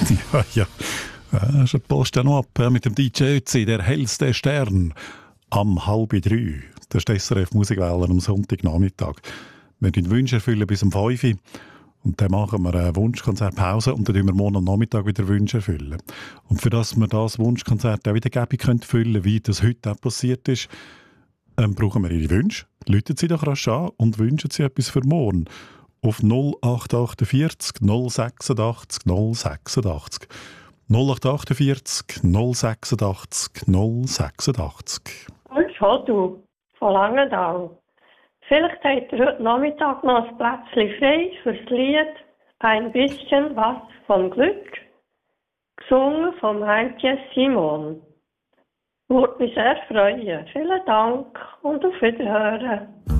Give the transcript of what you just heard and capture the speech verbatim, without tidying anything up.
Ja, ja. Ja, ist der Post ja noch ab ja, mit dem D J Ötzi, der hellste Stern, am halb drei. Das ist die S R F Musikwelle am Sonntagnachmittag. Wir erfüllen Wünsche erfüllen bis um fünf Uhr. Und dann machen wir eine Wunschkonzertpause und dann erfüllen wir morgen am Nachmittag wieder Wünsche erfüllen. Und für das wir das Wunschkonzert auch wieder gäbe können füllen, wie das heute auch passiert ist, ähm, brauchen wir Ihre Wünsche. Läuten Sie doch rasch an und wünschen Sie etwas für morgen. Auf null acht vier acht null sechsundachtzig null sechsundachtzig. null acht vier acht null sechsundachtzig null sechsundachtzig. Und schon du, von Langenthal. Vielleicht habt ihr heute Nachmittag noch ein Plätzchen frei fürs Lied «Ein bisschen was vom Glück», gesungen vom Heintje Simon. Würde mich sehr freuen. Vielen Dank und auf Wiederhören.